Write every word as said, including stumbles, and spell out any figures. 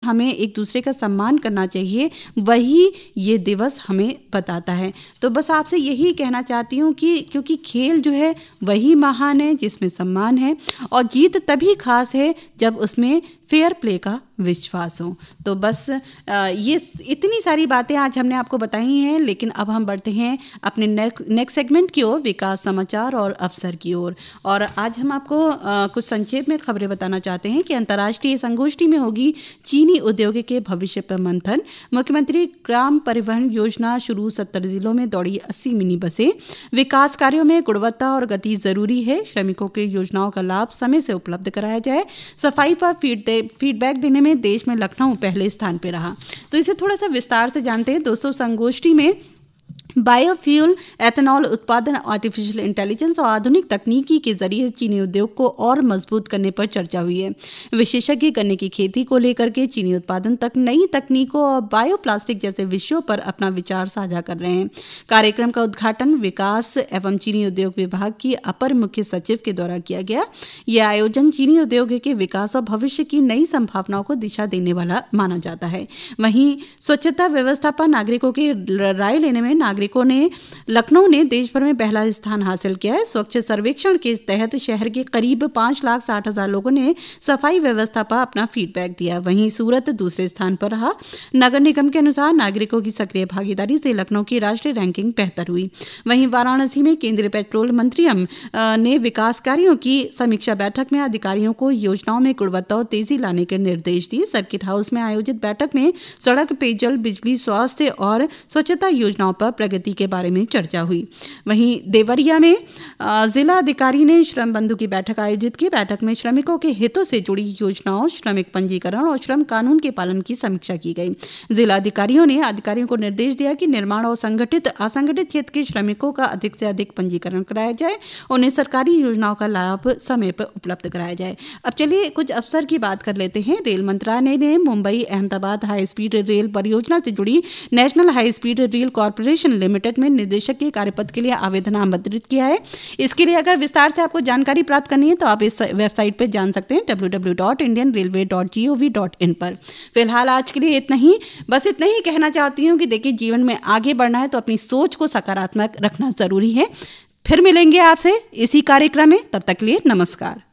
हमें एक दूसरे का सम्मान करना चाहिए, वही ये दिवस हमें बताता है। तो बस आपसे यही कहना चाहती हूँ कि क्योंकि खेल जो है वही महान है जिसमें सम्मान है, और जीत तभी खास है जब उसमें फेयर प्ले का विश्वास हो। तो बस ये इतनी सारी बातें आज हमने आपको बताई हैं, लेकिन अब हम बढ़ते हैं अपने नेक्स्ट सेगमेंट की ओर, विकास समाचार और अवसर की ओर। और आज हम आपको कुछ संक्षेप में खबरें बताना चाहते हैं कि अंतर्राष्ट्रीय संगोष्ठी में होगी चीनी उद्योग के भविष्य पर मंथन। मुख्यमंत्री ग्राम परिवहन योजना शुरू, सत्तर जिलों में दौड़ी अस्सी मिनी बसें। विकास कार्यों में गुणवत्ता और गति जरूरी है, श्रमिकों के योजनाओं का लाभ समय से उपलब्ध कराया जाए। सफाई पर फीडबैक देने में देश में लखनऊ पहले स्थान पर रहा। तो इसे थोड़ा सा विस्तार से जानते हैं दोस्तों। संगोष्ठी में बायोफ्यूल, एथेनॉल उत्पादन, आर्टिफिशियल इंटेलिजेंस और आधुनिक तकनीकी के जरिए चीनी उद्योग को और मजबूत करने पर चर्चा हुई है। विशेषज्ञ गन्ने की खेती को लेकर के चीनी उत्पादन तक नई तकनीकों और बायोप्लास्टिक जैसे विषयों पर अपना विचार साझा कर रहे हैं। कार्यक्रम का उद्घाटन विकास एवं चीनी उद्योग विभाग की अपर मुख्य सचिव के द्वारा किया गया। यह आयोजन चीनी उद्योग के विकास और भविष्य की नई संभावनाओं को दिशा देने वाला माना जाता है। वहीं स्वच्छता व्यवस्था पर नागरिकों की राय लेने में नागरिकों ने लखनऊ ने देश भर में पहला स्थान हासिल किया है। स्वच्छ सर्वेक्षण के तहत शहर के करीब पांच लाख साठ हजार लोगों ने सफाई व्यवस्था पर अपना फीडबैक दिया। वहीं सूरत दूसरे स्थान पर रहा। नगर निगम के अनुसार नागरिकों की सक्रिय भागीदारी से लखनऊ की राष्ट्रीय रैंकिंग बेहतर हुई। वहीं वाराणसी में केंद्रीय पेट्रोल मंत्री ने विकास कार्यों की समीक्षा बैठक में अधिकारियों को योजनाओं में गुणवत्ता और तेजी लाने के निर्देश दिए। सर्किट हाउस में आयोजित बैठक में सड़क, पेयजल, बिजली, स्वास्थ्य और स्वच्छता योजनाओं पर प्रगति के बारे में चर्चा हुई। वहीं देवरिया में जिला अधिकारी ने श्रम बंधु की बैठक आयोजित की। बैठक में श्रमिकों के हितों से जुड़ी योजनाओं, श्रमिक पंजीकरण और श्रम कानून के पालन की समीक्षा की गई। जिला अधिकारियों ने अधिकारियों को निर्देश दिया कि निर्माण और संगठित असंगठित क्षेत्र के श्रमिकों का अधिक से अधिक पंजीकरण कराया जाए, उन्हें सरकारी योजनाओं का लाभ समय पर उपलब्ध कराया जाए। अब चलिए कुछ अवसर की बात कर लेते हैं। रेल मंत्रालय ने Mumbai Ahmedabad high speed rail परियोजना से जुड़ी national high speed rail corporation limited में निर्देशक के कार्यपद के लिए आवेदन आमंत्रित किया है। इसके लिए अगर विस्तार से आपको जानकारी प्राप्त करनी है तो आप इस वेबसाइट पर जान सकते हैं W W W dot Indian railway dot G O V dot in पर। फिलहाल आज के लिए इतना ही, बस इतना ही कहना चाहती हूँ कि देखिए, जीवन में आगे बढ़ना है तो अपनी सोच को सकारात्मक रखना जरूरी है। फिर मिलेंगे आपसे इसी कार्यक्रम में, तब तक के लिए नमस्कार।